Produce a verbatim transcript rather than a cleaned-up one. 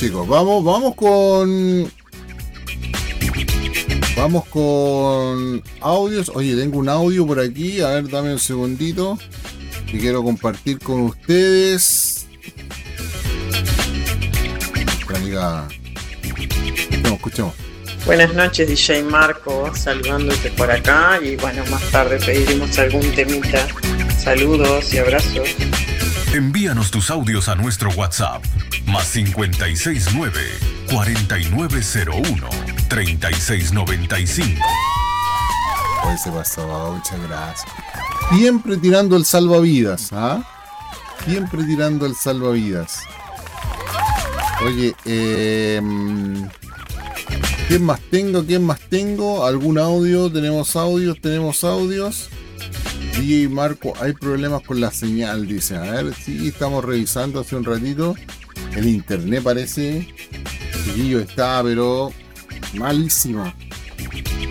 chicos. Vamos, vamos con... Vamos con audios. Oye, tengo un audio por aquí. A ver, dame un segundito. Que quiero compartir con ustedes. Nuestra amiga... Escuchemos, escuchemos. Buenas noches, D J Marco, saludándote por acá y bueno, más tarde pediremos algún temita. Saludos y abrazos. Envíanos tus audios a nuestro WhatsApp, más cincuenta y seis nueve, cuarenta y nueve cero uno, treinta y seis noventa y cinco. Hoy se pasó, muchas gracias. Siempre tirando el salvavidas, ¿ah? Siempre tirando el salvavidas. Oye, eh... ¿quién más tengo? ¿Quién más tengo? ¿Algún audio? ¿Tenemos audios? ¿Tenemos audios? D J Marco, hay problemas con la señal, dice. A ver, sí, estamos revisando hace un ratito. El internet parece. Chiquillo está, pero malísima.